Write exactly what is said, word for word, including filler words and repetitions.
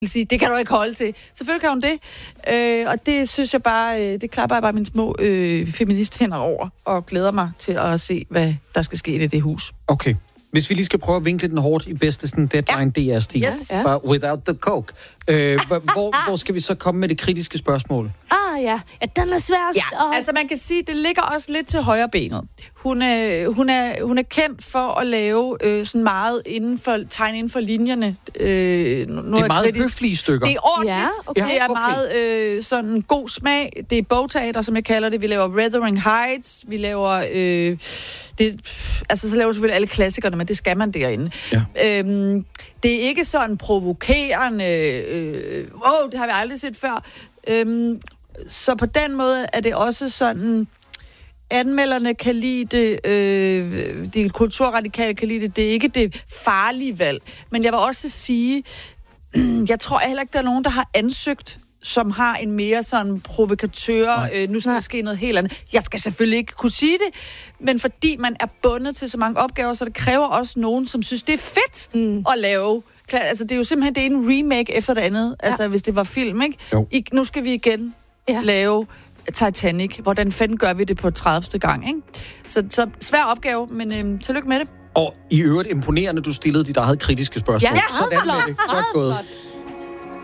vil sige, det kan du ikke holde til. Selvfølgelig kan hun det. Øh, og det synes jeg bare, øh, det klapper jeg bare mine små øh, feministhænder over, og glæder mig til at se, hvad der skal ske i det hus. Okay. Hvis vi lige skal prøve at vinkle den hårdt i bedste sådan Deadline ja. D R-stil. Yes. Ja. Without the coke. Øh, hvor, hvor skal vi så komme med det kritiske spørgsmål? Ah ja, ja den er svær. Ja, og... altså man kan sige, det ligger også lidt til højre benet. Hun er, hun er, hun er kendt for at lave øh, sådan meget inden for, tegn inden for linjerne. Øh, det er meget kritisk. Høflige stykker. Det er ordentligt. Ja, okay. Det er okay. meget øh, sådan god smag. Det er bogteater, som jeg kalder det. Vi laver Wuthering Heights. Vi laver... Øh, det, altså så laver vi selvfølgelig alle klassikerne, men det skal man derinde. Ja. Øhm, det er ikke sådan provokerende... Øh, wow, det har vi aldrig set før. Øhm, så på den måde er det også sådan... Anmelderne kan lide det, øh, de kulturradikale kan lide det, det er ikke det farlige valg. Men jeg vil også sige, jeg tror heller ikke, der er nogen, der har ansøgt, som har en mere sådan provokatør, øh, nu skal der ske noget helt andet. Jeg skal selvfølgelig ikke kunne sige det, men fordi man er bundet til så mange opgaver, så det kræver også nogen, som synes, det er fedt mm. at lave. Altså, det er jo simpelthen det er en remake efter det andet, ja. Altså hvis det var film, ikke? I, nu skal vi igen ja. lave Titanic. Hvordan fanden gør vi det på tredivte gang, ikke? Så, så svær opgave, men øhm, tillykke med det. Og i øvrigt imponerende, du stillede dit eget kritiske spørgsmål. Ja, sådan med det. Godt gået.